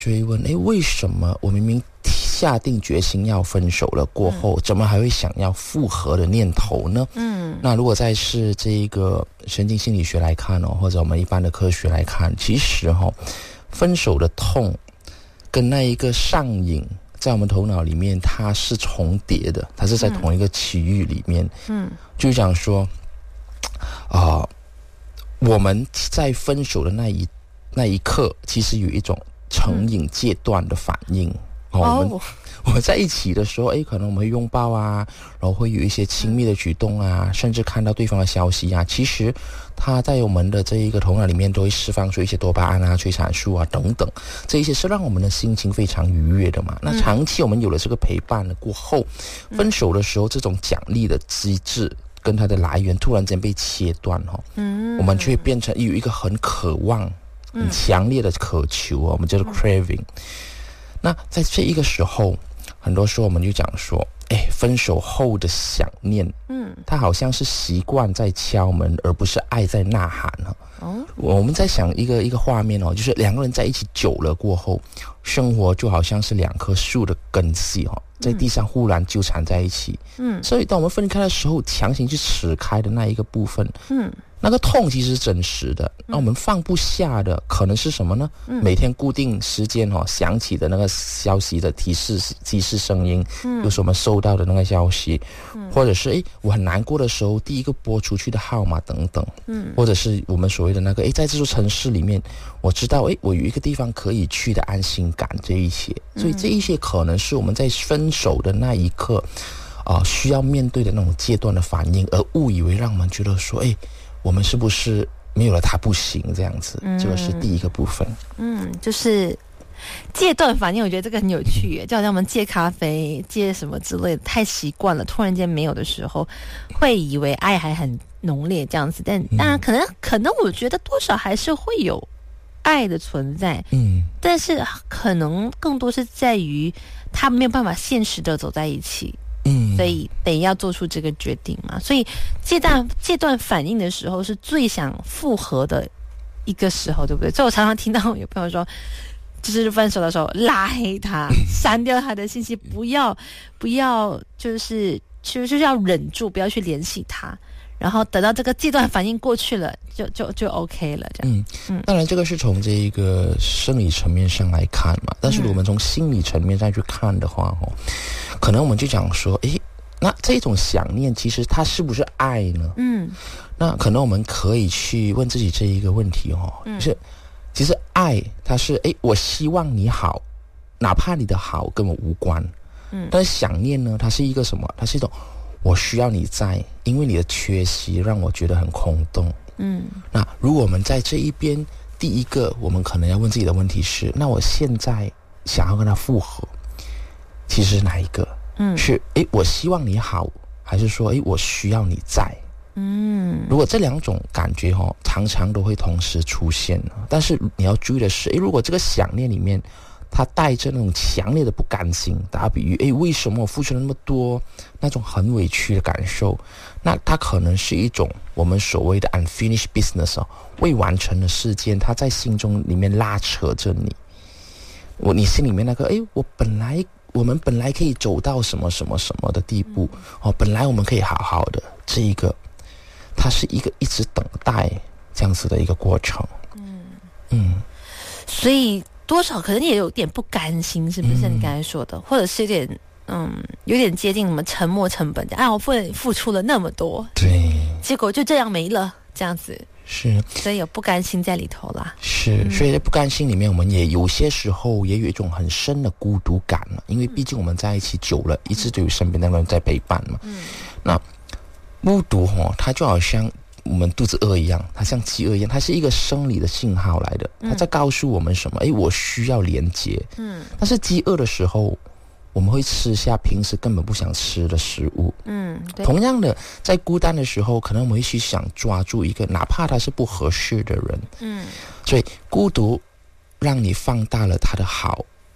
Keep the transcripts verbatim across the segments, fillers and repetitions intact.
追问，诶，为什么我明明下定决心要分手了过后，嗯、怎么还会想要复合的念头呢？嗯，那如果再是这一个神经心理学来看哦，或者我们一般的科学来看，其实哦，分手的痛跟那一个上瘾，在我们头脑里面它是重叠的，它是在同一个区域里面。嗯，就讲说，啊、呃，我们在分手的那一那一刻，其实有一种成瘾阶段的反应。哦，我们我们在一起的时候，诶，可能我们会拥抱啊，然后会有一些亲密的举动啊，嗯、甚至看到对方的消息啊，其实它在我们的这一个头脑里面都会释放出一些多巴胺啊、催产素啊等等，这一些是让我们的心情非常愉悦的嘛。那长期我们有了这个陪伴了过后，嗯、分手的时候，这种奖励的机制跟它的来源突然间被切断哈、哦，嗯，我们就会变成有一个很渴望、很强烈的渴求哦，我们叫做 craving。那在这一个时候，很多时候我们就讲说，哎，分手后的想念，嗯，它好像是习惯在敲门，而不是爱在呐喊哈。哦，我们在想一个一个画面哦，就是两个人在一起久了过后，生活就好像是两棵树的根系哈、哦，在地上忽然纠缠在一起，嗯，所以当我们分开的时候，强行去撕开的那一个部分，嗯。那个痛其实是真实的，那我们放不下的可能是什么呢？嗯、每天固定时间哦响起的那个消息的提示提示声音，嗯，就是我们收到的那个消息，嗯、或者是诶我很难过的时候第一个拨出去的号码等等，嗯，或者是我们所谓的那个诶在这座城市里面，我知道诶我有一个地方可以去的安心感，这一些，所以这一些可能是我们在分手的那一刻啊、呃、需要面对的那种阶段的反应，而误以为让我们觉得说诶我们是不是没有了他不行这样子？嗯、这个是第一个部分。嗯， 就是戒断反应，我觉得这个很有趣耶，就好像我们戒咖啡、戒什么之类的，太习惯了，突然间没有的时候，会以为爱还很浓烈这样子。但当然，可能、嗯、可能，我觉得多少还是会有爱的存在。嗯，但是可能更多是在于他没有办法现实的走在一起。嗯，所以得要做出这个决定嘛。所以戒断戒断反应的时候是最想复合的一个时候，对不对？所以我常常听到有朋友说，就是分手的时候拉黑他，删掉他的信息，不要不要，就是就是要忍住，不要去联系他。然后等到这个戒断反应过去了，就就就 OK 了，这样。嗯嗯，当然这个是从这一个生理层面上来看嘛，但是如果我们从心理层面上去看的话，哦，可能我们就讲说，诶，那这种想念其实它是不是爱呢？嗯，那可能我们可以去问自己这一个问题哦，嗯、就是其实爱它是诶，我希望你好，哪怕你的好跟我无关。嗯，但是想念呢，它是一个什么？它是一种。我需要你在，因为你的缺席让我觉得很空洞。嗯，那如果我们在这一边，第一个我们可能要问自己的问题是：那我现在想要跟他复合，其实是哪一个？嗯，是诶，我希望你好，还是说诶，我需要你在？嗯，如果这两种感觉哈、哦，常常都会同时出现，但是你要注意的是，诶，如果这个想念里面。他带着那种强烈的不甘心，打比喻，诶，为什么我付出了那么多，那种很委屈的感受，那它可能是一种我们所谓的 unfinished business 哦，未完成的事件，它在心中里面拉扯着你。我你心里面那个，诶，我本来我们本来可以走到什么什么什么的地步，哦，本来我们可以好好的，这一个，它是一个一直等待这样子的一个过程。嗯嗯，所以。多少可能也有点不甘心，是不是你刚才说的，嗯、或者是有点嗯，有点接近什么沉没成本，啊，我付付出了那么多， 对， 结果就这样没了，这样子是， 所以有不甘心在里头啦。 是，所以在不甘心里面，我们也有些时候也有一种很深的孤独感了，因为毕竟我们在一起久了，一直都有身边的人在陪伴嘛。嗯，那孤独哦，它就好像。我们肚子饿一样，它像饥饿一样，它是一个生理的信号来的，它在告诉我们什么？诶，我需要连接。嗯，但是饥饿的时候，我们会吃下平时根本不想吃的食物。嗯，对。同样的，在孤单的时候，可能我们会去想抓住一个，哪怕他是不合适的人。嗯，所以孤独让你放大了他的好，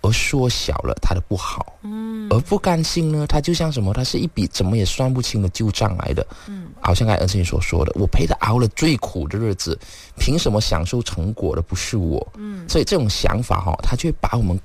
而缩小了他的不好。嗯，而不甘心呢，他就像什么，他是一笔怎么也算不清的旧账来的。嗯，好像刚才恩师你所说的，我陪他熬了最苦的日子，凭什么享受成果的不是我？嗯，所以这种想法哈、哦，他就会把我们